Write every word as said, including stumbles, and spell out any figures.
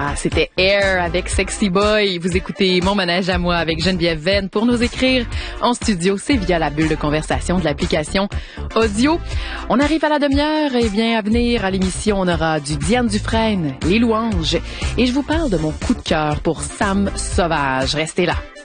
Ah, c'était Air avec Sexy Boy. Vous écoutez Mon Manège à moi avec Geneviève Venn. Pour nous écrire en studio, c'est via la bulle de conversation de l'application audio. On arrive à la demi-heure. Et bien, à venir à l'émission, on aura du Diane Dufresne, les louanges. Et je vous parle de mon coup de cœur pour Sam Sauvage. Restez là.